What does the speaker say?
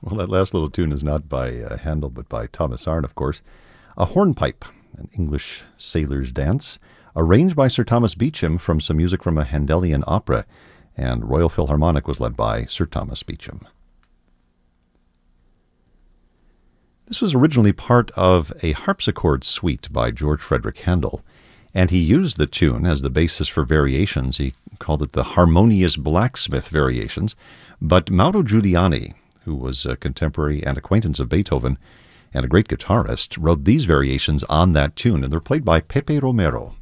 Well, that last little tune is not by Handel, but by Thomas Arne, of course. A hornpipe, an English sailor's dance, arranged by Sir Thomas Beecham from some music from a Handelian opera, and Royal Philharmonic was led by Sir Thomas Beecham. This was originally part of a harpsichord suite by George Frederick Handel, and he used the tune as the basis for variations. He called it the Harmonious Blacksmith Variations, but Mauro Giuliani, who was a contemporary and acquaintance of Beethoven and a great guitarist, wrote these variations on that tune, and they're played by Pepe Romero.